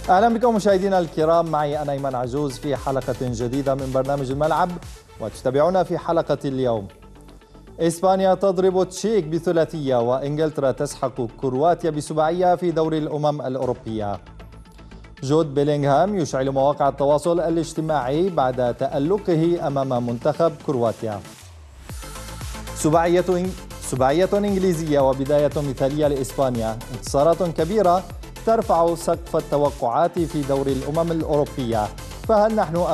أهلا بكم مشاهدينا الكرام، معي أنا أيمن عجوز في حلقة جديدة من برنامج الملعب، وتتابعونا في حلقة اليوم. إسبانيا تضرب تشيك بثلاثية، وإنجلترا تسحق كرواتيا بسباعية في دوري الأمم الأوروبية. جود بيلينغهام يشعل مواقع التواصل الاجتماعي بعد تألقه أمام منتخب كرواتيا. سباعية إنجليزية وبداية مثالية لإسبانيا، انتصارات كبيرة ترفع سقف التوقعات في دوري الأمم الأوروبية، فهل نحن